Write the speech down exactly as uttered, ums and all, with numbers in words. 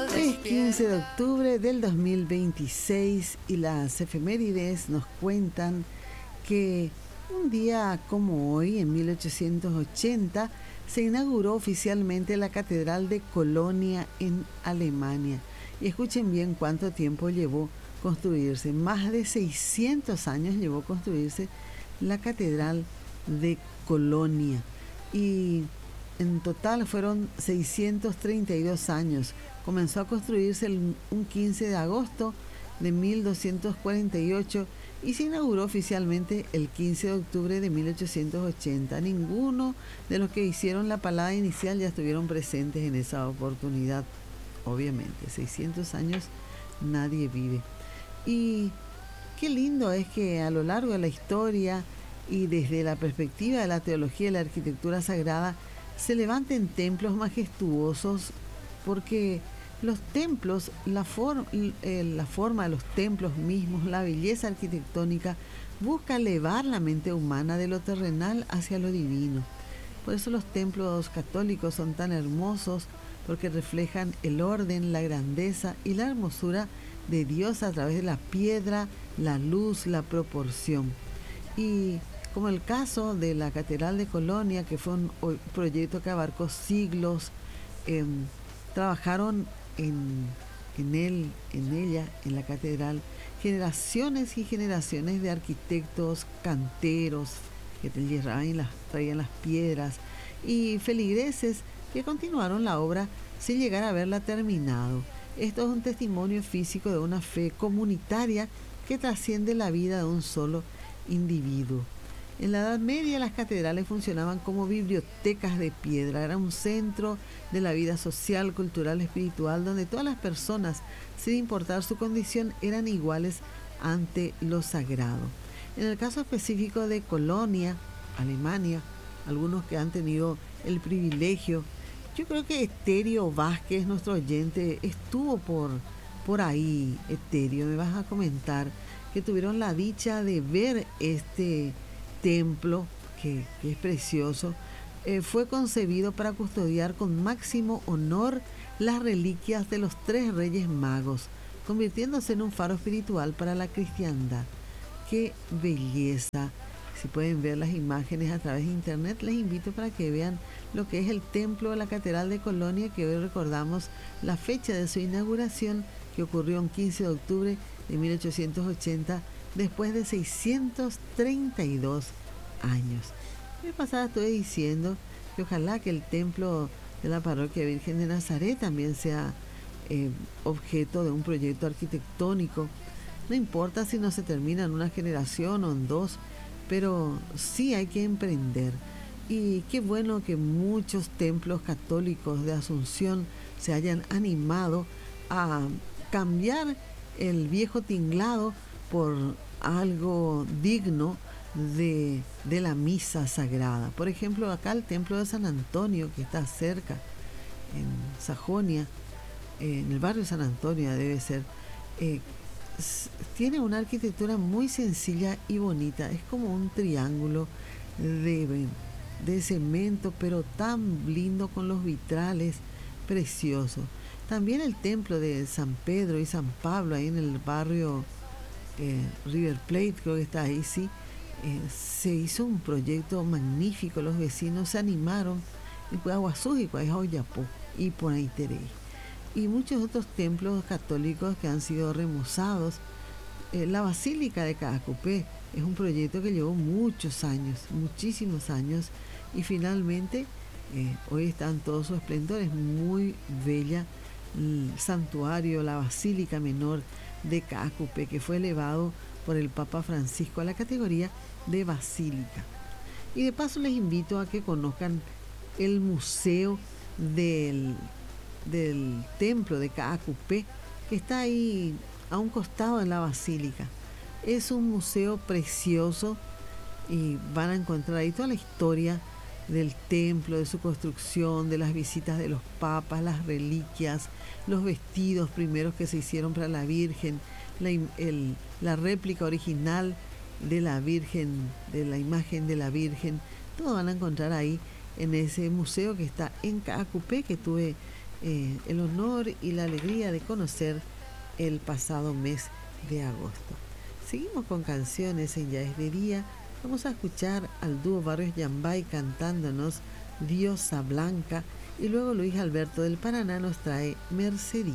Es quince de octubre del dos mil veintiséis y las efemérides nos cuentan que un día como hoy, en mil ochocientos ochenta, se inauguró oficialmente la Catedral de Colonia en Alemania. Y escuchen bien cuánto tiempo llevó construirse. Más de seiscientos años llevó construirse la Catedral de Colonia. Y en total fueron seiscientos treinta y dos años. Comenzó a construirse el, un quince de agosto de mil doscientos cuarenta y ocho y se inauguró oficialmente el quince de octubre de mil ochocientos ochenta. Ninguno de los que hicieron la palada inicial ya estuvieron presentes en esa oportunidad. Obviamente, seiscientos años nadie vive. Y qué lindo es que a lo largo de la historia y desde la perspectiva de la teología y la arquitectura sagrada se levanten templos majestuosos, porque los templos, la, for, eh, la forma de los templos mismos, la belleza arquitectónica, busca elevar la mente humana de lo terrenal hacia lo divino. Por eso los templos católicos son tan hermosos, porque reflejan el orden, la grandeza y la hermosura de Dios a través de la piedra, la luz, la proporción. Y como el caso de la Catedral de Colonia, que fue un proyecto que abarcó siglos, eh, trabajaron en, en, él, en ella, en la catedral, generaciones y generaciones de arquitectos, canteros, que traían las, traían las piedras, y feligreses que continuaron la obra sin llegar a verla terminado. Esto es un testimonio físico de una fe comunitaria que trasciende la vida de un solo individuo. En la Edad Media las catedrales funcionaban como bibliotecas de piedra. Era un centro de la vida social, cultural, espiritual, donde todas las personas, sin importar su condición, eran iguales ante lo sagrado. En el caso específico de Colonia, Alemania, algunos que han tenido el privilegio, yo creo que Eterio Vázquez, nuestro oyente, estuvo por, por ahí. Eterio, me vas a comentar que tuvieron la dicha de ver este templo, que, que es precioso. Eh, fue concebido para custodiar con máximo honor las reliquias de los tres reyes magos, convirtiéndose en un faro espiritual para la cristiandad. ¡Qué belleza! Si pueden ver las imágenes a través de internet, les invito para que vean lo que es el templo de la Catedral de Colonia, que hoy recordamos la fecha de su inauguración, que ocurrió el quince de octubre de mil ochocientos ochenta, después de seiscientos treinta y dos años. La vez pasada estuve diciendo que ojalá que el templo de la Parroquia Virgen de Nazaret también sea eh, objeto de un proyecto arquitectónico. No importa si no se termina en una generación o en dos, pero sí hay que emprender. Y qué bueno que muchos templos católicos de Asunción se hayan animado a cambiar el viejo tinglado por algo digno de, de la misa sagrada. Por ejemplo, acá el templo de San Antonio, que está cerca, en Sajonia, eh, en el barrio San Antonio debe ser, eh, tiene una arquitectura muy sencilla y bonita. Es como un triángulo de, de cemento, pero tan lindo, con los vitrales preciosos. También el templo de San Pedro y San Pablo, ahí en el barrio eh, River Plate, creo que está ahí, sí. Eh, se hizo un proyecto magnífico, los vecinos se animaron, y pues Aguazú, y por ahí Terey. Y muchos otros templos católicos que han sido remozados. Eh, la Basílica de Caacupé es un proyecto que llevó muchos años, muchísimos años, y finalmente eh, hoy está en todo su esplendor. Es muy bella el santuario, la Basílica Menor de Caacupé, que fue elevado por el Papa Francisco a la categoría de basílica. Y de paso les invito a que conozcan el museo del del templo de Caacupé, que está ahí a un costado de la basílica. Es un museo precioso y van a encontrar ahí toda la historia del templo, de su construcción, de las visitas de los papas, las reliquias, los vestidos primeros que se hicieron para la Virgen, la, el, la réplica original de la Virgen, de la imagen de la Virgen. Todo van a encontrar ahí en ese museo que está en Caacupé, que tuve eh, el honor y la alegría de conocer el pasado mes de agosto. Seguimos con canciones en Ya es de día. Vamos a escuchar al dúo Barrios Yambay cantándonos Diosa Blanca y luego Luis Alberto del Paraná nos trae Mercedita.